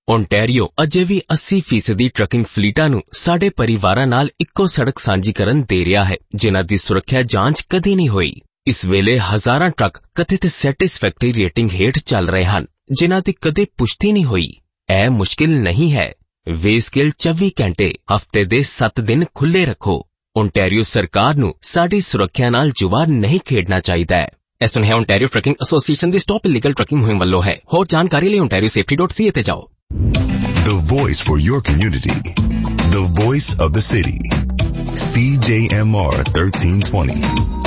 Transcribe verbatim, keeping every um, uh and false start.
Ontario ਅਜੇ ਵੀ अस्सी ਫੀਸਦੀ trucking ਫਲੀਟਾਂ ਨੂੰ ਸਾਡੇ ਪਰਿਵਾਰਾਂ ਨਾਲ ਇੱਕੋ ਸੜਕ ਸਾਂਝੀ ਕਰਨ ਦੇ ਰਿਹਾ ਹੈ, ਜਿਨ੍ਹਾਂ ਦੀ ਸੁਰੱਖਿਆ ਜਾਂਚ ਕਦੇ ਨਹੀਂ ਹੋਈ। ਇਸ ਵੇਲੇ ਹਜ਼ਾਰਾਂ ਟਰੱਕ ਕਥਿਤ ਸੈਟਿਸਫੈਕਟਰੀ ਰੇਟਿੰਗ ਹੇਠ ਚੱਲ ਰਹੇ ਹਨ, ਜਿਨ੍ਹਾਂ ਦੀ ਕਦੇ ਪੁਸ਼ਟੀ ਨਹੀਂ ਹੋਈ। ਇਹ ਮੁਸ਼ਕਿਲ ਨਹੀਂ ਹੈ। ਵੇਸਕੇਲ ਚੌਵੀ ਘੰਟੇ ਹਫ਼ਤੇ ਦੇ ਸੱਤ ਦਿਨ ਖੁੱਲ੍ਹੇ ਰੱਖੋ। ਓਨਟਾਰੀਓ ਸਰਕਾਰ ਨੂੰ ਸਾਡੀ ਸੁਰੱਖਿਆ ਨਾਲ ਜੁਆ ਨਹੀਂ ਖੇਡਣਾ ਚਾਹੀਦਾ ਹੈ। ਇਹ ਸੁਨੇਹਾ ਓਨਟਾਰੀਓ ਟਰੱਕਿੰਗ ਐਸੋਸੀਏਸ਼ਨ ਦੀ ਸਟਾਪ ਇਲੀਗਲ ਟਰੱਕਿੰਗ ਮੁਹਿੰਮ ਵੱਲੋਂ ਹੈ। ਹੋਰ ਜਾਣਕਾਰੀ ਲਈ ਓਨਟਾਰੀਓ ਸੇਫਟੀ ਡਾਟ ਸੀ ਏ ਤੇ ਜਾਓ। The voice for your community. The voice of the city. C J M R thirteen twenty.